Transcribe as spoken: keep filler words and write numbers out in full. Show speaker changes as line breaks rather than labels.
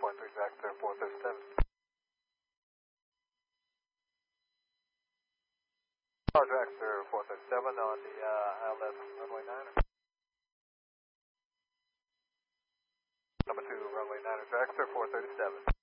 point three, Dragster four thirty-seven. Oh, Dragster four thirty-seven on the uh, L S runway nine. Number two, runway nine, Dragster four thirty-seven.